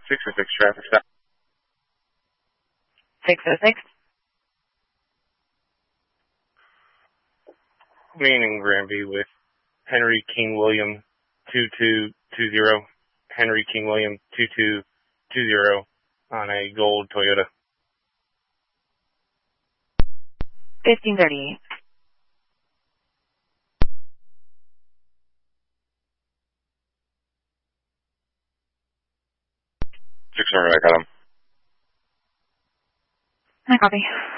606 traffic stop. 606. Meaning Granby with Henry King William 2220. Henry King William 2220 on a gold Toyota. 1538. 6 I got him. I copy.